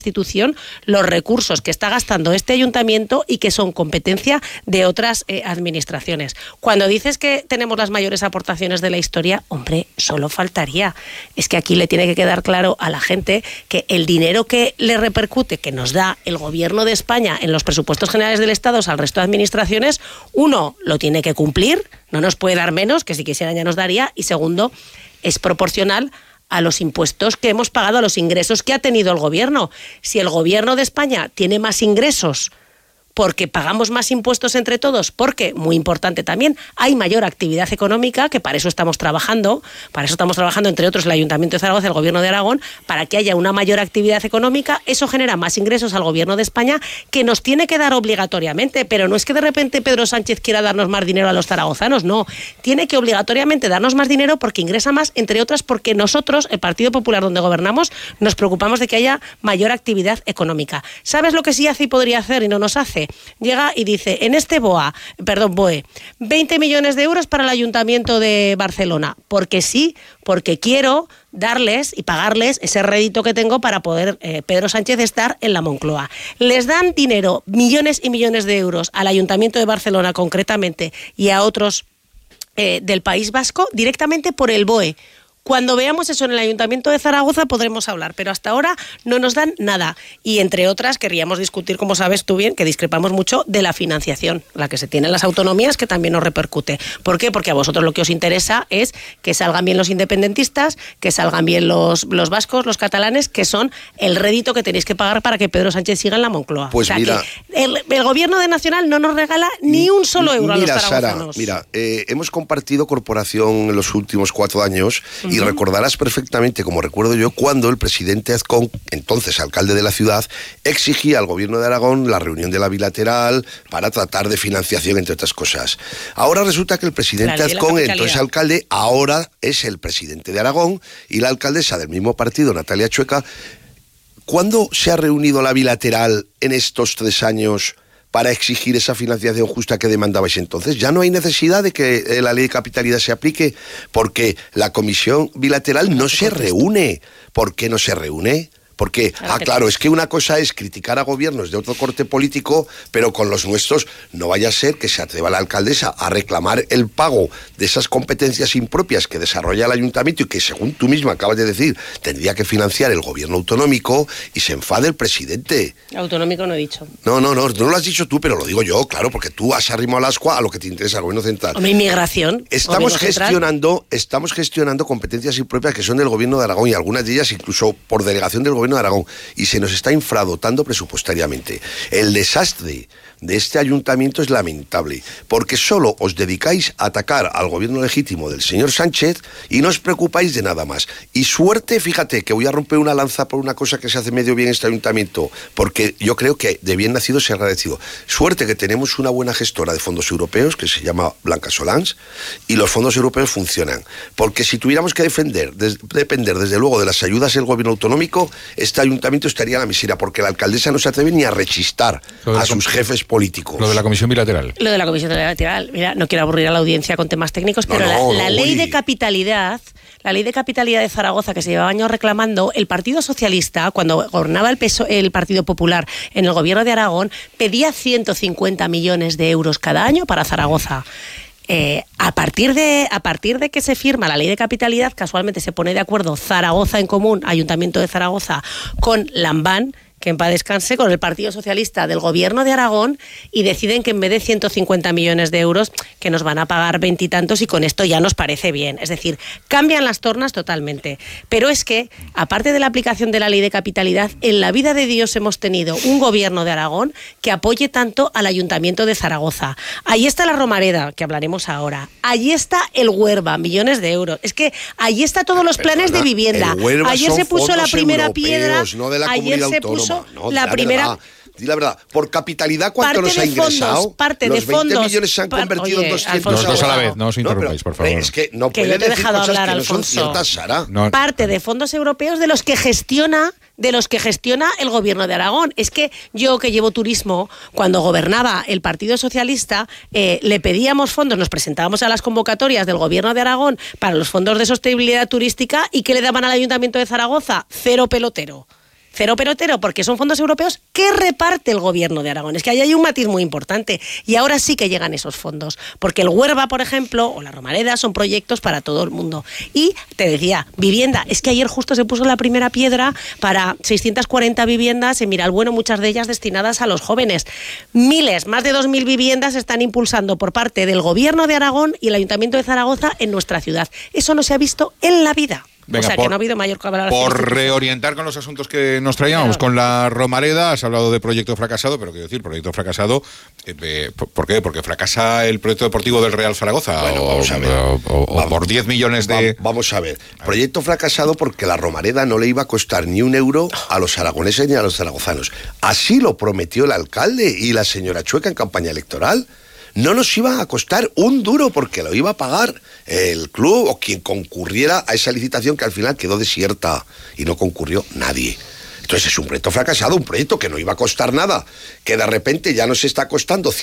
institución los recursos que está gastando este ayuntamiento y que son competencia de otras administraciones. Cuando dices que tenemos las mayores aportaciones de la historia, hombre, solo faltaría. Es que aquí le tiene que quedar claro a la gente que el dinero que le repercute, que nos da el Gobierno de España en los presupuestos generales del Estado al resto de administraciones, uno, lo tiene que cumplir, no nos puede dar menos, que si quisiera ya nos daría, y segundo, es proporcional a los impuestos que hemos pagado, a los ingresos que ha tenido el Gobierno. Si el Gobierno de España tiene más ingresos porque pagamos más impuestos entre todos, porque, muy importante también, hay mayor actividad económica, que para eso estamos trabajando entre otros el Ayuntamiento de Zaragoza, el Gobierno de Aragón, para que haya una mayor actividad económica, eso genera más ingresos al Gobierno de España, que nos tiene que dar obligatoriamente, pero no es que de repente Pedro Sánchez quiera darnos más dinero a los zaragozanos, no, tiene que obligatoriamente darnos más dinero porque ingresa más, entre otras porque nosotros, el Partido Popular donde gobernamos, nos preocupamos de que haya mayor actividad económica. ¿Sabes lo que sí hace y podría hacer y no nos hace? Llega y dice, en este BOE, 20 millones de euros para el Ayuntamiento de Barcelona, porque sí, porque quiero darles y pagarles ese rédito que tengo para poder Pedro Sánchez estar en la Moncloa. Les dan dinero, millones y millones de euros al Ayuntamiento de Barcelona concretamente y a otros del País Vasco directamente por el BOE. Cuando veamos eso en el Ayuntamiento de Zaragoza podremos hablar, pero hasta ahora no nos dan nada. Y entre otras querríamos discutir, como sabes tú bien, que discrepamos mucho de la financiación, la que se tiene en las autonomías, que también nos repercute. ¿Por qué? Porque a vosotros lo que os interesa es que salgan bien los independentistas, que salgan bien los vascos, los catalanes, que son el rédito que tenéis que pagar para que Pedro Sánchez siga en la Moncloa. Pues o sea, mira, que el Gobierno de Nacional no nos regala ni un solo euro a los zaragozanos. Sara, hemos compartido corporación en los últimos 4 años. Y recordarás perfectamente, como recuerdo yo, cuando el presidente Azcón, entonces alcalde de la ciudad, exigía al Gobierno de Aragón la reunión de la bilateral para tratar de financiación, entre otras cosas. Ahora resulta que el presidente Azcón, entonces alcalde, ahora es el presidente de Aragón, y la alcaldesa del mismo partido, Natalia Chueca. ¿Cuándo se ha reunido la bilateral en estos 3 años para exigir esa financiación justa que demandabais entonces? Ya no hay necesidad de que la ley de capitalidad se aplique, porque la comisión bilateral no se reúne. ¿Por qué no se reúne? Porque, claro, es que una cosa es criticar a gobiernos de otro corte político, pero con los nuestros no vaya a ser que se atreva la alcaldesa a reclamar el pago de esas competencias impropias que desarrolla el ayuntamiento y que, según tú misma acabas de decir, tendría que financiar el gobierno autonómico, y se enfade el presidente. Autonómico no he dicho. No lo has dicho tú, pero lo digo yo, claro, porque tú has arrimado el ascua a lo que te interesa, al gobierno central. Hombre, inmigración. Estamos gestionando competencias impropias que son del gobierno de Aragón, y algunas de ellas incluso por delegación del gobierno de Aragón, y se nos está infradotando presupuestariamente. El desastre de este ayuntamiento es lamentable, porque solo os dedicáis a atacar al gobierno legítimo del señor Sánchez y no os preocupáis de nada más. Y suerte, fíjate, que voy a romper una lanza por una cosa que se hace medio bien en este ayuntamiento, porque yo creo que de bien nacido se ha agradecido. Suerte que tenemos una buena gestora de fondos europeos, que se llama Blanca Solans, y los fondos europeos funcionan. Porque si tuviéramos que depender desde luego de las ayudas del gobierno autonómico, este ayuntamiento estaría en la miseria, porque la alcaldesa no se atreve ni a rechistar a sus jefes políticos. Lo de la comisión bilateral. Lo de la comisión bilateral. Mira, no quiero aburrir a la audiencia con temas técnicos, pero la ley de capitalidad, de Zaragoza, que se llevaba años reclamando, el Partido Socialista, cuando gobernaba el Partido Popular en el gobierno de Aragón, pedía 150 millones de euros cada año para Zaragoza. A partir de que se firma la ley de capitalidad, casualmente se pone de acuerdo Zaragoza en Común, Ayuntamiento de Zaragoza, con Lambán, que en paz descanse, con el Partido Socialista del Gobierno de Aragón, y deciden que en vez de 150 millones de euros, que nos van a pagar 20 y tantos, y con esto ya nos parece bien. Es decir, cambian las tornas totalmente. Pero es que, aparte de la aplicación de la ley de capitalidad, en la vida de Dios hemos tenido un Gobierno de Aragón que apoye tanto al Ayuntamiento de Zaragoza. Ahí está la Romareda, que hablaremos ahora. Allí está el Huerva, millones de euros. Es que allí está todos los planes de vivienda. Ayer se puso la primera piedra. No de la ayer se puso la primera. Di la verdad, por capitalidad, ¿cuánto nos ha ingresado? Los 20 millones se han convertido en 200. Los dos a la vez, no os interrumpáis, por favor. Es que no que puede yo te he decir dejado cosas hablar, que no Alfonso. son ciertas, Sara. Parte de fondos europeos de los que gestiona el Gobierno de Aragón. Es que yo, que llevo turismo, cuando gobernaba el Partido Socialista, le pedíamos fondos, nos presentábamos a las convocatorias del Gobierno de Aragón para los fondos de sostenibilidad turística, y ¿qué le daban al Ayuntamiento de Zaragoza? 0 pelotero. cero perotero, porque son fondos europeos que reparte el gobierno de Aragón. Es que ahí hay un matiz muy importante. Y ahora sí que llegan esos fondos. Porque el Huerva, por ejemplo, o la Romareda son proyectos para todo el mundo. Y te decía, vivienda. Es que ayer justo se puso la primera piedra para 640 viviendas en Miralbueno, muchas de ellas destinadas a los jóvenes. Miles, más de 2.000 viviendas se están impulsando por parte del gobierno de Aragón y el Ayuntamiento de Zaragoza en nuestra ciudad. Eso no se ha visto en la vida. Venga, o sea, que no ha habido mayor colaboración. Por reorientar con los asuntos que nos traíamos, con la Romareda, has hablado de proyecto fracasado, pero quiero decir, proyecto fracasado, ¿por qué? ¿Porque fracasa el proyecto deportivo del Real Zaragoza? Bueno, vamos a ver. O por 10 millones de... Vamos a ver. Proyecto fracasado porque la Romareda no le iba a costar ni un euro a los aragoneses ni a los zaragozanos. Así lo prometió el alcalde y la señora Chueca en campaña electoral. No nos iba a costar un duro porque lo iba a pagar el club o quien concurriera a esa licitación que al final quedó desierta y no concurrió nadie. Entonces es un proyecto fracasado, un proyecto que no iba a costar nada, que de repente ya nos está costando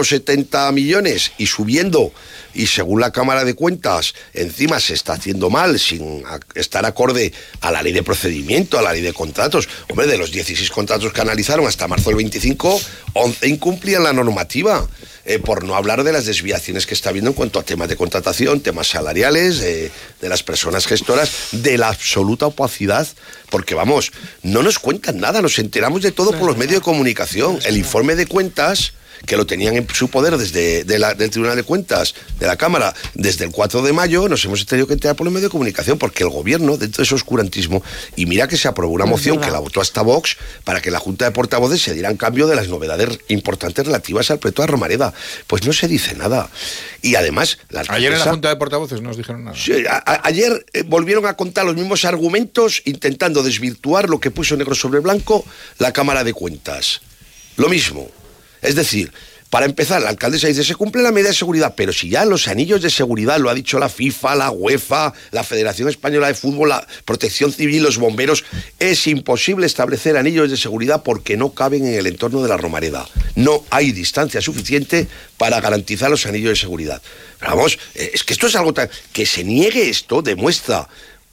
170 millones y subiendo, y según la Cámara de Cuentas, encima se está haciendo mal, sin estar acorde a la ley de procedimiento, a la ley de contratos. Hombre, de los 16 contratos que analizaron hasta marzo del 25, 11 incumplían la normativa. Por no hablar de las desviaciones que está habiendo en cuanto a temas de contratación, temas salariales, de las personas gestoras, de la absoluta opacidad, porque vamos, no nos cuentan nada, nos enteramos de todo por los medios de comunicación. El informe de cuentas, que lo tenían en su poder desde del Tribunal de Cuentas, de la Cámara, desde el 4 de mayo, nos hemos tenido que enterar por los medios de comunicación, porque el gobierno, dentro de ese oscurantismo, y mira que se aprobó una moción que la votó hasta Vox, para que la Junta de Portavoces se diera en cambio de las novedades importantes relativas al proyecto de Romareda. Pues no se dice nada. Y además... Ayer en la Junta de Portavoces no os dijeron nada. Sí, ayer volvieron a contar los mismos argumentos, intentando desvirtuar lo que puso negro sobre blanco la Cámara de Cuentas. Lo mismo. Es decir, para empezar, la alcaldesa dice, se cumple la medida de seguridad, pero si ya los anillos de seguridad, lo ha dicho la FIFA, la UEFA, la Federación Española de Fútbol, la Protección Civil, los bomberos, es imposible establecer anillos de seguridad porque no caben en el entorno de la Romareda. No hay distancia suficiente para garantizar los anillos de seguridad. Pero vamos, es que esto es algo tan... Que se niegue esto demuestra...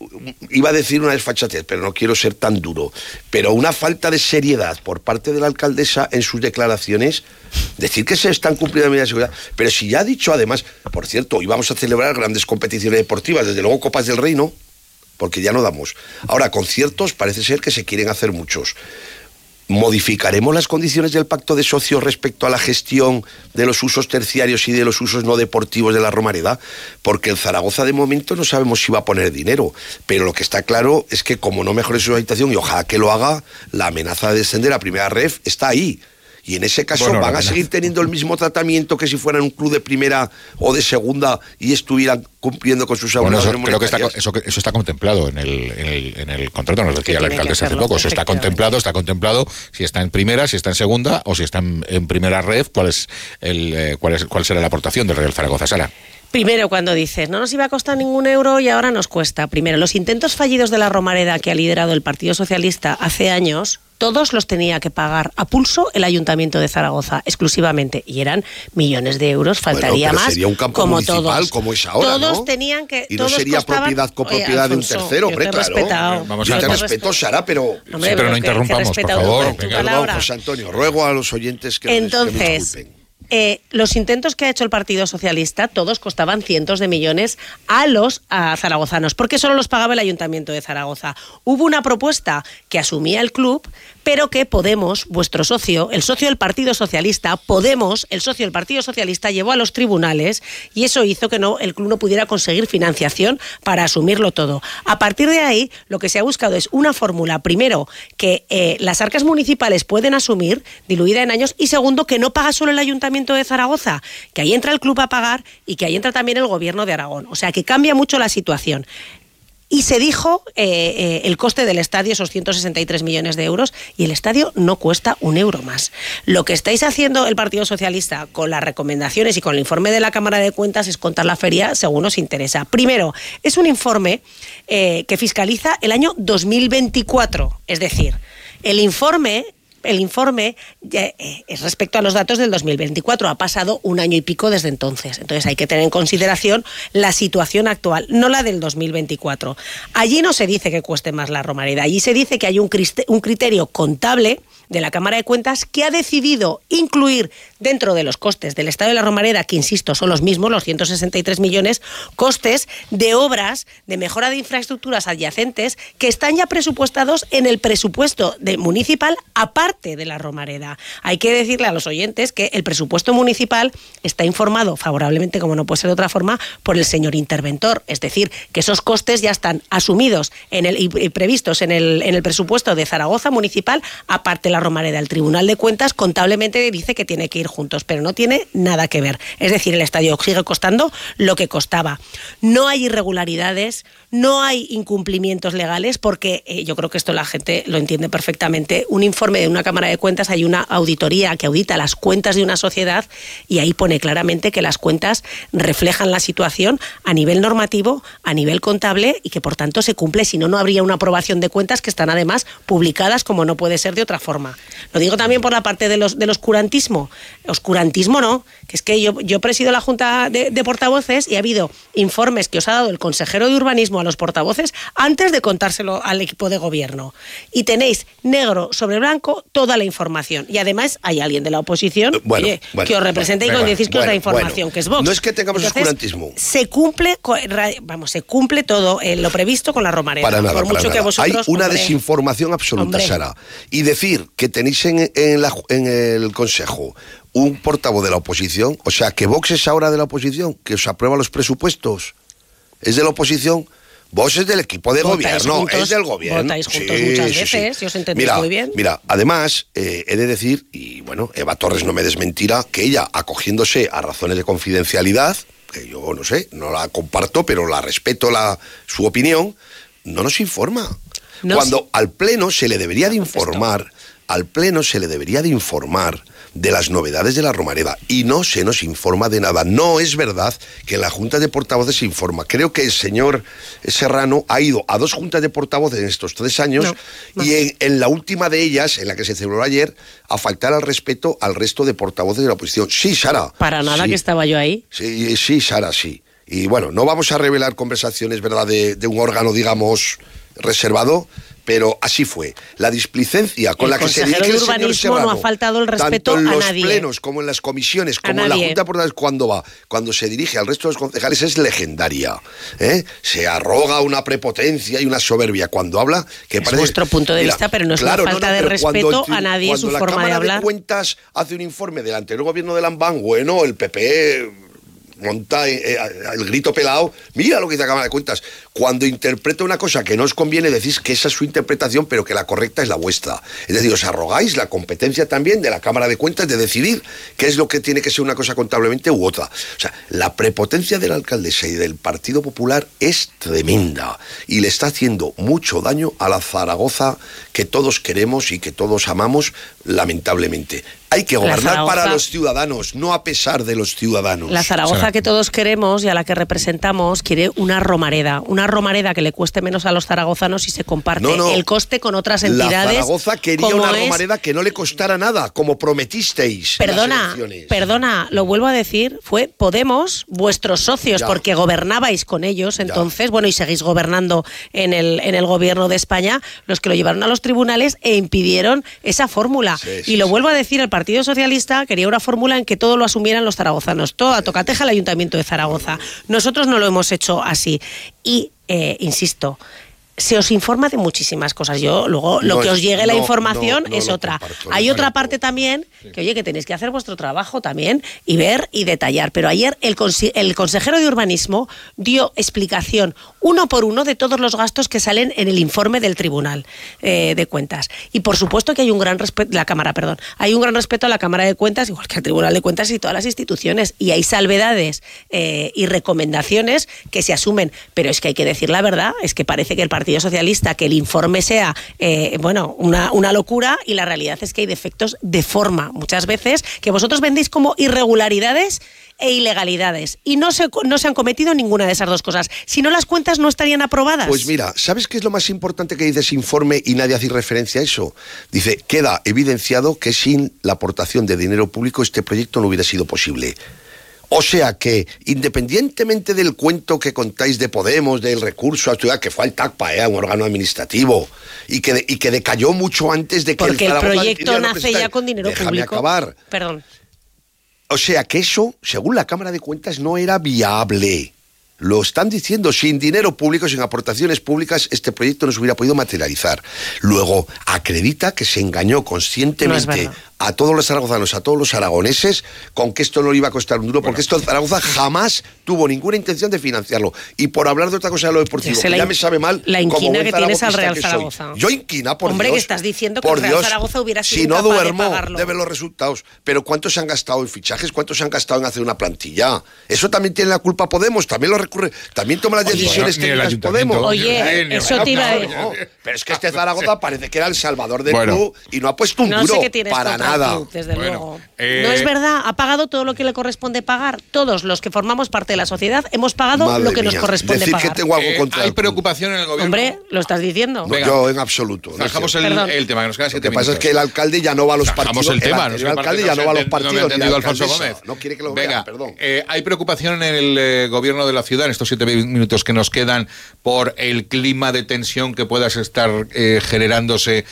Iba a decir una desfachatez, pero no quiero ser tan duro, pero una falta de seriedad por parte de la alcaldesa en sus declaraciones, decir que se están cumpliendo las medidas de seguridad, pero si ya ha dicho además, por cierto, íbamos a celebrar grandes competiciones deportivas, desde luego Copas del Rey, ¿no? Porque ya no damos. Ahora, conciertos parece ser que se quieren hacer muchos. ¿Modificaremos las condiciones del pacto de socios respecto a la gestión de los usos terciarios y de los usos no deportivos de la Romareda? Porque el Zaragoza de momento no sabemos si va a poner dinero, pero lo que está claro es que como no mejore su habitación, y ojalá que lo haga, la amenaza de descender a primera ref está ahí. Y en ese caso van a seguir teniendo el mismo tratamiento que si fueran un club de primera o de segunda y estuvieran cumpliendo con sus obligaciones monetarias. Creo que eso está contemplado en el contrato, nos decía el alcalde hace poco. Eso está contemplado si está en primera, si está en segunda o si está en primera ref, cuál será la aportación del Real Zaragoza, Sara. Primero, cuando dices, no nos iba a costar ningún euro y ahora nos cuesta. Primero, los intentos fallidos de la Romareda que ha liderado el Partido Socialista hace años, todos los tenía que pagar a pulso el Ayuntamiento de Zaragoza, exclusivamente. Y eran millones de euros, faltaría más. Sería un campo como municipal, todos. Como es ahora, todos ¿no? tenían que... Y no sería copropiedad de un tercero, hombre, claro. Vamos Yo a te respeto, Sara, pero... Hombre, sí, pero no interrumpamos, por favor. Perdón, José Antonio, ruego a los oyentes que me disculpen. Los intentos que ha hecho el Partido Socialista, todos costaban cientos de millones a zaragozanos, porque solo los pagaba el Ayuntamiento de Zaragoza. Hubo una propuesta que asumía el club, pero que Podemos, vuestro socio, el socio del Partido Socialista, Podemos, el socio del Partido Socialista, llevó a los tribunales y eso hizo que el club no pudiera conseguir financiación para asumirlo todo. A partir de ahí, lo que se ha buscado es una fórmula, primero, que las arcas municipales pueden asumir, diluida en años, y segundo, que no paga solo el Ayuntamiento de Zaragoza, que ahí entra el club a pagar y que ahí entra también el Gobierno de Aragón. O sea, que cambia mucho la situación. Y se dijo el coste del estadio, esos 163 millones de euros, y el estadio no cuesta un euro más. Lo que estáis haciendo el Partido Socialista con las recomendaciones y con el informe de la Cámara de Cuentas es contar la feria según os interesa. Primero, es un informe que fiscaliza el año 2024, es decir, el informe el informe es respecto a los datos del 2024. Ha pasado un año y pico desde entonces. Entonces hay que tener en consideración la situación actual, no la del 2024. Allí no se dice que cueste más la Romareda. Allí se dice que hay un criterio contable de la Cámara de Cuentas que ha decidido incluir dentro de los costes del Estado de la Romareda, que insisto son los mismos, los 163 millones, costes de obras de mejora de infraestructuras adyacentes que están ya presupuestados en el presupuesto municipal aparte de la Romareda. Hay que decirle a los oyentes que el presupuesto municipal está informado favorablemente, como no puede ser de otra forma, por el señor interventor. Es decir, que esos costes ya están asumidos y previstos en el presupuesto de Zaragoza municipal, aparte de la Romareda. El Tribunal de Cuentas contablemente dice que tiene que ir juntos, pero no tiene nada que ver. Es decir, el estadio sigue costando lo que costaba. No hay irregularidades, no hay incumplimientos legales, porque yo creo que esto la gente lo entiende perfectamente. Un informe de una Cámara de Cuentas, hay una auditoría que audita las cuentas de una sociedad y ahí pone claramente que las cuentas reflejan la situación a nivel normativo, a nivel contable y que por tanto se cumple, si no, no habría una aprobación de cuentas que están además publicadas como no puede ser de otra forma. Lo digo también por la parte del oscurantismo. Oscurantismo no, que es que yo presido la Junta de Portavoces y ha habido informes que os ha dado el consejero de Urbanismo a los portavoces antes de contárselo al equipo de gobierno. Y tenéis negro sobre blanco toda la información. Y además hay alguien de la oposición que os representa y que os decís que os da información, que es Vox. No es que tengamos oscurantismo. Se cumple todo lo previsto con la Romareda. Para nada, por mucho que vosotros, hay una desinformación absoluta, Sara. Y decir que tenéis en el Consejo un portavoz de la oposición, o sea, que Vox es ahora de la oposición, que os aprueba los presupuestos, es de la oposición. Vos es del equipo de gobierno, juntos, es del gobierno. Votáis juntos muchas veces, si os entendéis muy bien. Mira, además, he de decir, y bueno, Eva Torres no me desmentirá, que ella, acogiéndose a razones de confidencialidad, que yo no sé, no la comparto, pero la respeto su opinión, no nos informa. Cuando al Pleno se le debería de informar, de las novedades de la Romareda, y no se nos informa de nada. No es verdad que en la Junta de Portavoces se informa. Creo que el señor Serrano ha ido a 2 juntas de portavoces en estos 3 años, y en la última de ellas, en la que se celebró ayer, a faltar al respeto al resto de portavoces de la oposición. Sí, Sara. Para nada, sí. Que estaba yo ahí. Sí, Sara, sí. Y bueno, no vamos a revelar conversaciones, ¿verdad?, de un órgano, digamos, reservado, pero así fue. La displicencia con la que se dirige el señor Serrano, no ha faltado el respeto tanto en a los nadie, plenos como en las comisiones, como en la Junta de Portavoces, cuando se dirige al resto de los concejales, es legendaria. Se arroga una prepotencia y una soberbia cuando habla, que es parece... vuestro punto de vista, pero no es una falta de respeto a nadie, su forma de hablar. Cuando la Cámara de Cuentas hace un informe del anterior gobierno de Lambán, bueno, el PP monta el grito pelado, mira lo que dice la Cámara de Cuentas. Cuando interpreta una cosa que no os conviene, decís que esa es su interpretación, pero que la correcta es la vuestra. Es decir, os arrogáis la competencia también de la Cámara de Cuentas de decidir qué es lo que tiene que ser una cosa contablemente u otra. O sea, la prepotencia de la alcaldesa y del Partido Popular es tremenda y le está haciendo mucho daño a la Zaragoza que todos queremos y que todos amamos, lamentablemente. Hay que gobernar para los ciudadanos, no a pesar de los ciudadanos. La Zaragoza que todos queremos y a la que representamos quiere una Romareda que le cueste menos a los zaragozanos y se comparte el coste con otras entidades. La Zaragoza quería una Romareda que no le costara nada, como prometisteis. Perdona, lo vuelvo a decir, fue Podemos, vuestros socios, porque gobernabais con ellos entonces, y seguís gobernando en el gobierno de España, los que lo llevaron a los tribunales e impidieron esa fórmula. Y lo vuelvo a decir, el Partido Socialista quería una fórmula en que todo lo asumieran los zaragozanos, todo a tocateja el Ayuntamiento de Zaragoza. Nosotros no lo hemos hecho así. Y, insisto, se os informa de muchísimas cosas. Lo que os llegue la información es otra. Hay otra parte también que tenéis que hacer vuestro trabajo también y ver y detallar. Pero ayer el consejero de Urbanismo dio explicación uno por uno de todos los gastos que salen en el informe del Tribunal de Cuentas. Y por supuesto que hay un gran respeto, hay un gran respeto a la Cámara de Cuentas, igual que al Tribunal de Cuentas y todas las instituciones. Y hay salvedades y recomendaciones que se asumen. Pero es que hay que decir la verdad, es que parece que el Partido Partido Socialista que el informe sea, una locura, y la realidad es que hay defectos de forma, muchas veces, que vosotros vendéis como irregularidades e ilegalidades, y no se han cometido ninguna de esas dos cosas. Si no, las cuentas no estarían aprobadas. Pues mira, ¿sabes qué es lo más importante que dice ese informe y nadie hace referencia a eso? Dice, queda evidenciado que sin la aportación de dinero público este proyecto no hubiera sido posible. O sea que, independientemente del cuento que contáis de Podemos, del recurso a estudiar, que fue al TACPA, un órgano administrativo, y que decayó mucho antes de que porque el proyecto nace ya con dinero público. Déjame acabar. Perdón. O sea que eso, según la Cámara de Cuentas, no era viable. Lo están diciendo, sin dinero público, sin aportaciones públicas, este proyecto no se hubiera podido materializar. Luego, acredita que se engañó conscientemente a todos los zaragozanos, a todos los aragoneses, con que esto no le iba a costar un duro, porque esto Zaragoza jamás tuvo ninguna intención de financiarlo. Y por hablar de otra cosa de lo deportivo, que ya me sabe mal, la inquina que tienes al Real Zaragoza. Yo inquina, por Hombre, Dios. que estás diciendo que el Real Zaragoza hubiera sido incapaz de pagarlo. Si no duermo de ver los resultados. Pero ¿cuántos se han gastado en fichajes? ¿Cuántos se han gastado en hacer una plantilla? Eso también tiene la culpa Podemos, también lo recurre, también toma las decisiones técnicas Podemos. Oye, eso te iba a decir. Pero es que este Zaragoza parece que era el salvador del club y no ha puesto un duro para nada. Desde luego. No es verdad, ha pagado todo lo que le corresponde pagar. Todos los que formamos parte de la sociedad hemos pagado lo que nos corresponde pagar. Que tengo algo contra ¿Hay preocupación en el gobierno? Hombre, lo estás diciendo. No, yo en absoluto. Dejamos el tema, que nos quedan 7 minutos. Lo que pasa es que el alcalde ya no va a los partidos. El tema, el alcalde ya no va a los partidos. No me ha entendido Alfonso Gómez. No quiere que lo vea, perdón. ¿Hay preocupación en el gobierno de la ciudad, en estos 7 minutos que nos quedan, por el clima de tensión que pueda estar generándose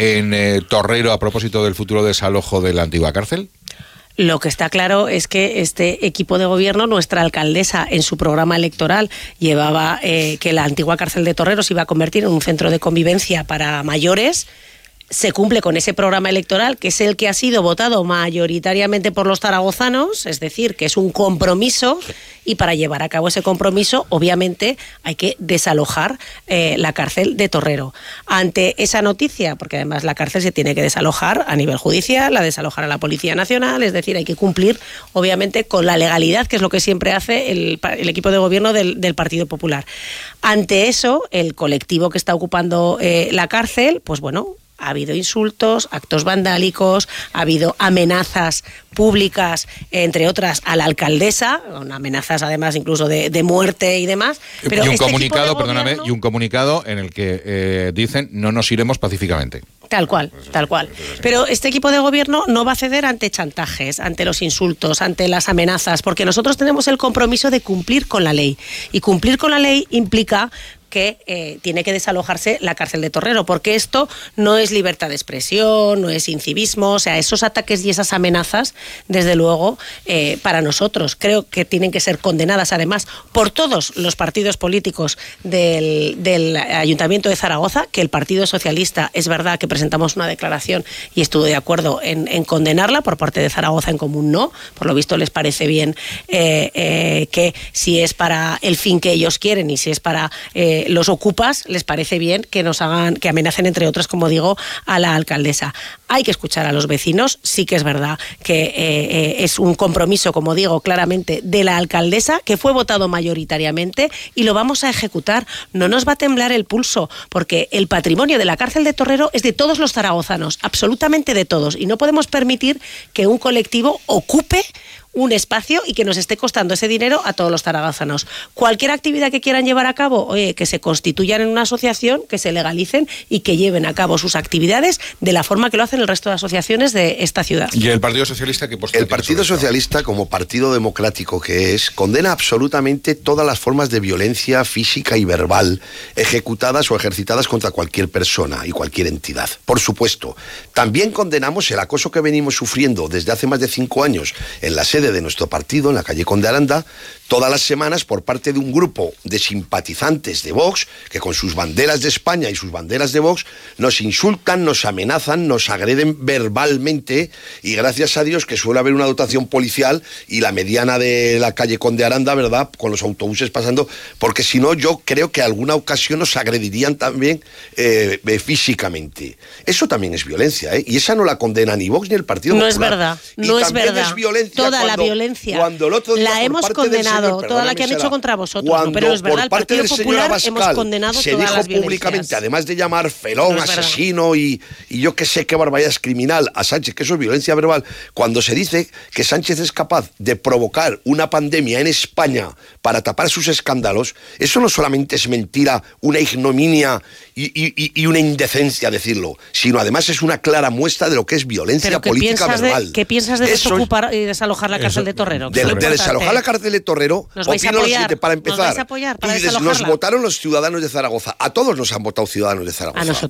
en Torrero a propósito del futuro desalojo de la antigua cárcel? Lo que está claro es que este equipo de gobierno, nuestra alcaldesa en su programa electoral llevaba que la antigua cárcel de Torrero se iba a convertir en un centro de convivencia para mayores. Se cumple con ese programa electoral, que es el que ha sido votado mayoritariamente por los zaragozanos, es decir, que es un compromiso, y para llevar a cabo ese compromiso, obviamente, hay que desalojar la cárcel de Torrero. Ante esa noticia, porque además la cárcel se tiene que desalojar a nivel judicial, la desalojará la Policía Nacional, es decir, hay que cumplir, obviamente, con la legalidad, que es lo que siempre hace el equipo de gobierno del Partido Popular. Ante eso, el colectivo que está ocupando la cárcel, pues bueno, ha habido insultos, actos vandálicos, ha habido amenazas públicas, entre otras a la alcaldesa, con amenazas además incluso de muerte y demás. Pero y un comunicado, perdóname, y un comunicado en el que dicen no nos iremos pacíficamente. Tal cual, tal cual. Pero este equipo de gobierno no va a ceder ante chantajes, ante los insultos, ante las amenazas, porque nosotros tenemos el compromiso de cumplir con la ley. Y cumplir con la ley implica que tiene que desalojarse la cárcel de Torrero, porque esto no es libertad de expresión, no es incivismo, o sea, esos ataques y esas amenazas, desde luego, para nosotros creo que tienen que ser condenadas, además, por todos los partidos políticos del Ayuntamiento de Zaragoza, que el Partido Socialista, es verdad que presentamos una declaración y estuvo de acuerdo en condenarla, por parte de Zaragoza en Común no, por lo visto les parece bien que si es para el fin que ellos quieren y si es para los ocupas, les parece bien que que amenacen, entre otras, como digo, a la alcaldesa. Hay que escuchar a los vecinos, sí que es verdad que es un compromiso, como digo, claramente de la alcaldesa, que fue votado mayoritariamente, y lo vamos a ejecutar. No nos va a temblar el pulso, porque el patrimonio de la cárcel de Torrero es de todos los zaragozanos, absolutamente de todos, y no podemos permitir que un colectivo ocupe un espacio y que nos esté costando ese dinero a todos los zaragozanos. Cualquier actividad que quieran llevar a cabo, que se constituyan en una asociación, que se legalicen y que lleven a cabo sus actividades de la forma que lo hacen el resto de asociaciones de esta ciudad. ¿Y el Partido Socialista qué postura? El Partido Socialista, como partido democrático que es, condena absolutamente todas las formas de violencia física y verbal ejecutadas o ejercitadas contra cualquier persona y cualquier entidad. Por supuesto, también condenamos el acoso que venimos sufriendo desde hace más de 5 años en la sede de nuestro partido, en la calle Conde Aranda, todas las semanas por parte de un grupo de simpatizantes de Vox, que con sus banderas de España y sus banderas de Vox nos insultan, nos amenazan, nos agreden verbalmente, y gracias a Dios que suele haber una dotación policial y la mediana de la calle Conde Aranda, ¿verdad?, con los autobuses pasando, porque si no yo creo que alguna ocasión nos agredirían también físicamente. Eso también es violencia, y esa no la condena ni Vox ni el Partido Popular. No es verdad, no es verdad. Es violencia toda la violencia cuando el otro día, la hemos condenado, toda la que han hecho contra vosotros, cuando, pero es verdad, el Partido Popular Abascal, hemos condenado se todas dijo las violencias. públicamente, además de llamar felón, asesino y yo que sé qué barbaridad es criminal a Sánchez, que eso es violencia verbal, cuando se dice que Sánchez es capaz de provocar una pandemia en España para tapar sus escándalos, eso no solamente es mentira, una ignominia y una indecencia decirlo, sino además es una clara muestra de lo que es violencia política verbal. ¿Qué piensas de desocupar y desalojar la cárcel de Torrero? De desalojar la cárcel de Torrero, opino lo siguiente, para empezar. ¿Nos vais a apoyar para tú dices, nos votaron los ciudadanos de Zaragoza. A todos nos han votado ciudadanos de Zaragoza.